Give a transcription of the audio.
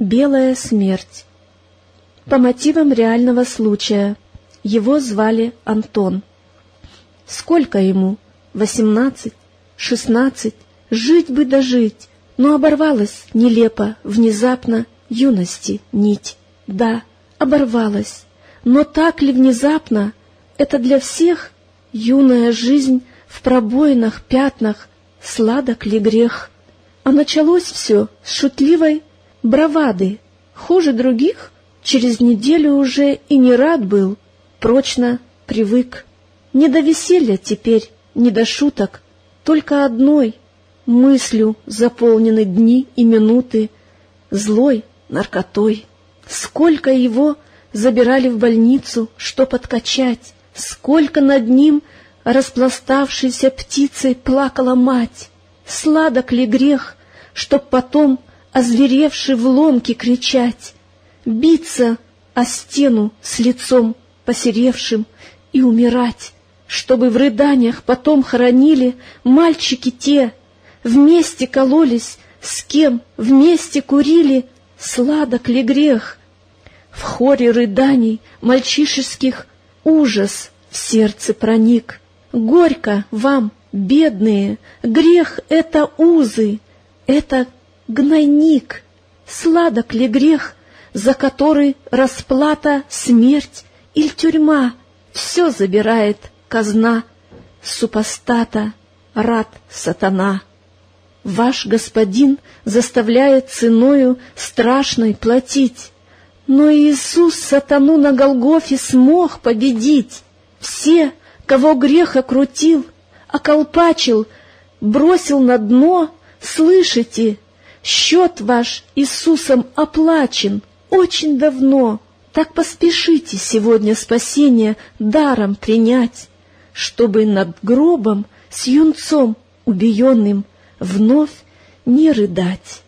Белая смерть. По мотивам реального случая. Его звали Антон. Сколько ему? 18, 16. Жить бы да жить. Но оборвалась нелепо, внезапно, юности нить. Да, оборвалась. Но так ли внезапно? Это для всех юная жизнь в пробоинах, пятнах. Сладок ли грех? А началось все с шутливой бравады. Хуже других через неделю уже и не рад был, прочно привык. Не до веселья теперь, не до шуток, только одной мыслью заполнены дни и минуты, злой наркотой. Сколько его забирали в больницу, чтоб откачать, сколько над ним распластавшейся птицей плакала мать. Сладок ли грех, чтоб потом, озверевши в ломке, кричать, биться о стену с лицом посеревшим и умирать, чтобы в рыданиях потом хоронили мальчики те, вместе кололись, с кем вместе курили. Сладок ли грех? В хоре рыданий мальчишеских ужас в сердце проник. Горько вам, бедные, грех — это узы, это гнойник. Сладок ли грех, за который расплата смерть или тюрьма? Все забирает казна, супостата рад сатана. Ваш господин заставляет ценою страшной платить, но Иисус сатану на Голгофе смог победить. Все, кого грех окрутил, околпачил, бросил на дно, слышите, счет ваш Иисусом оплачен очень давно. Так поспешите сегодня спасение даром принять, чтобы над гробом с юнцом убиенным вновь не рыдать.